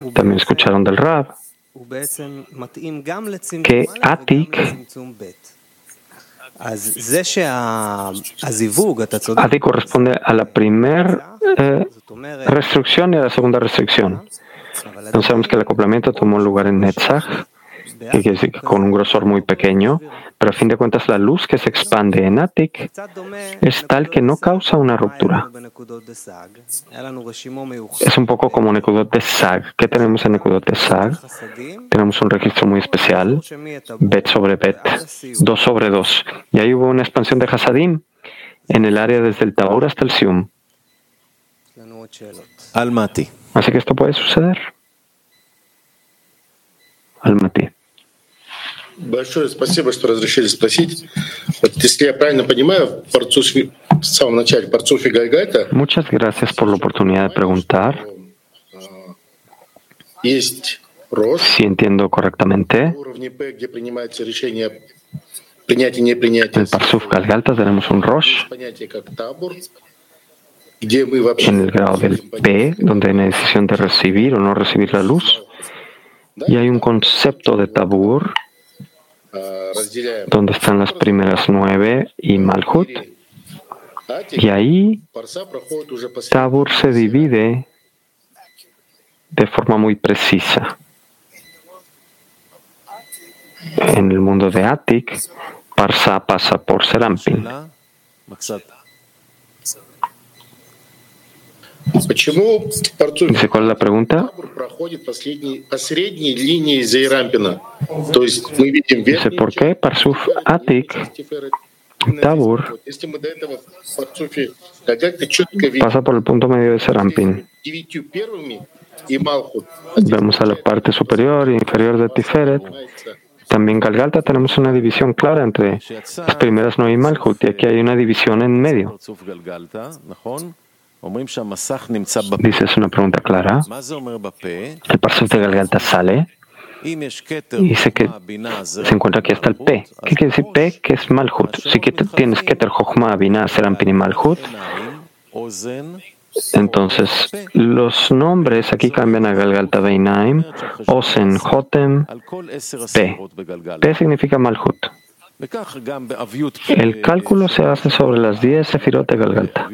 También escucharon del Rab que Atik corresponde a la primera restricción y a la segunda restricción. Entonces sabemos que el acoplamiento tomó lugar en Netzach, que quiere decir que con un grosor muy pequeño, pero a fin de cuentas la luz que se expande en Atik es tal que no causa una ruptura. Es un poco como Nekudot de Sag. ¿Qué tenemos en Nekudot de Sag? Tenemos un registro muy especial, Bet sobre Bet, 2 sobre 2. Y ahí hubo una expansión de Hasadim en el área desde el Tabur hasta el Sium. Almaty. Así que esto puede suceder. Almaty. Большое спасибо, что разрешили спросить. Вот если я правильно понимаю, в самом начале Парцуф и Гальгальта. Muchas gracias por la oportunidad de preguntar. Есть Рош. Si entiendo correctamente, На уровне П, где принимается решение принятия и непринятия. en el Parsuf Galgalta tenemos un Rosh, Понятие как Табур, где мы вообще. en el grado del P, donde hay una decisión de recibir o no recibir la luz, y hay un concepto de Tabur, donde están las primeras 9 y Malhut, y ahí Tabur se divide de forma muy precisa. En el mundo de Atik, Parsa pasa por Serampin. Dice, ¿cuál es la pregunta? Dice, ¿por qué Parsuf Atik, Tabur, pasa por el punto medio de Serampin? Vemos a la parte superior e inferior de Tiferet. También en Galgalta tenemos una división clara entre las primeras 9 y Malhut, y aquí hay una división en medio. Dice, es una pregunta clara. El Parsuf de Galgalta sale y dice que se encuentra aquí hasta el P. ¿Qué quiere decir P? Que es Malhut. Si que tienes Keter, Jochma, Binah, Serampin y Malhut, entonces los nombres aquí cambian a Galgalta Beinaim, Osen, Jotem, P. P significa Malhut. El cálculo se hace sobre las 10 sefirot de Galgalta.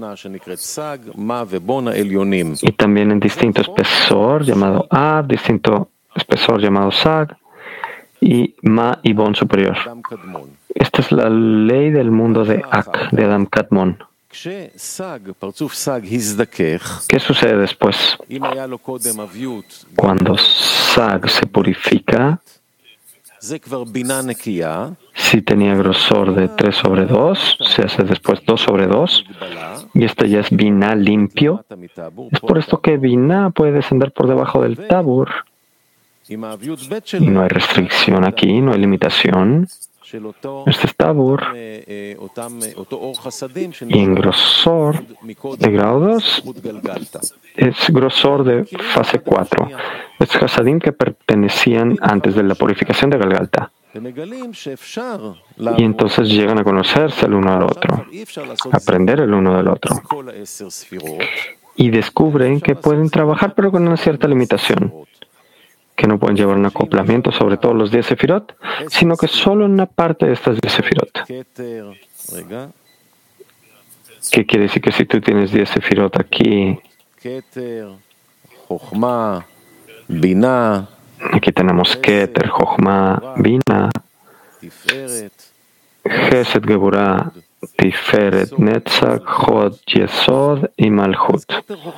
Y también en distinto espesor llamado Ab, distinto espesor llamado Sag, y Ma y Bon superior. Esta es la ley del mundo de Ak, de Adam Kadmon. ¿Qué sucede después? Cuando Sag se purifica, si tenía grosor de 3 sobre 2, se hace después 2 sobre 2, y esto ya es Binah limpio. Es por esto que Binah puede descender por debajo del Tabur. Y no hay restricción aquí, no hay limitación. Este es Tabur. Y en grosor de grado 2 es grosor de fase 4. Es Hasadim que pertenecían antes de la purificación de Galgalta. Y entonces llegan a conocerse el uno al otro, aprender el uno del otro. Y descubren que pueden trabajar pero con una cierta limitación, que no pueden llevar un acoplamiento sobre todos los 10 sefirot, sino que solo en una parte de estas 10 sefirot. ¿Qué quiere decir? Que si tú tienes 10 sefirot aquí, aquí tenemos Keter, Jochma, Binah, Chesed, Geburah, Tiferet, Netzach, Hod, Yesod y Malhut.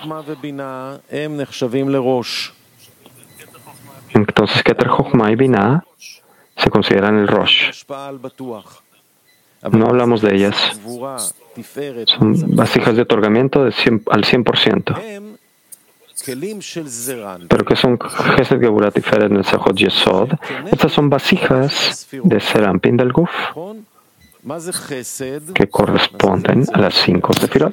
Entonces, Keter, Jochma y Binah se consideran el Rosh. No hablamos de ellas. Son vasijas de otorgamiento de 100, al 100%. Pero que son Chesed, Geburah, Tiferet, Netzach, Hod, Yesod. Estas son vasijas de Serampin del Guf, que corresponden a las 5 sefirot.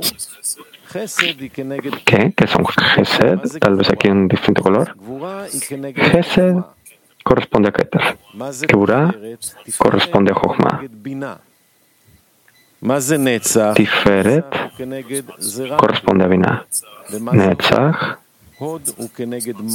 ¿Qué? ¿Qué son Chesed? Tal vez aquí en distinto color. Chesed corresponde a Keter. Geburah corresponde a Jochma. Tiferet corresponde a Binah. Netzach